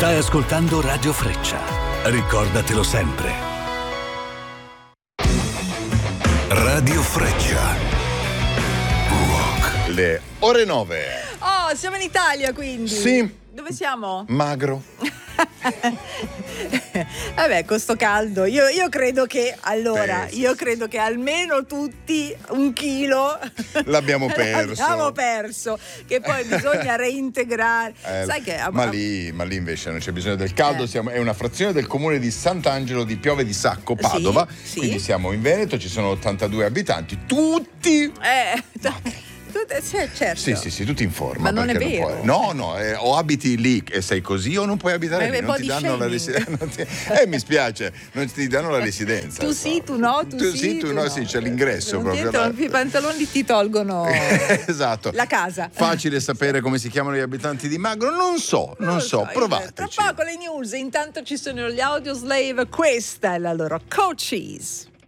Stai ascoltando Radio Freccia. Ricordatelo sempre. Radio Freccia. Rock. Le ore 9. Oh, siamo in Italia quindi. Sì. Dove siamo? Magro. Vabbè, con sto caldo io credo che Sì. io credo che almeno tutti 1 chilo L'abbiamo perso. l'abbiamo perso, che poi bisogna reintegrare. Sai che ma lì invece non c'è bisogno del caldo, è una frazione del comune di Sant'Angelo di Piove di Sacco, Padova. Sì. Quindi siamo in Veneto, ci sono 82 abitanti, tutti certo. Sì, tutti in forma. Ma non è perché vero. No, o abiti lì e sei così o non puoi abitare lì, non ti danno la residenza. Mi spiace, non ti danno la residenza. Tu sì, tu no, tu sì, tu no, sì, c'è l'ingresso non proprio. I pantaloni ti tolgono Esatto. la casa. Facile sapere come si chiamano gli abitanti di Magro? Non so, provateci. Tra poco le news, intanto ci sono gli Audioslave, questa è la loro Coaches.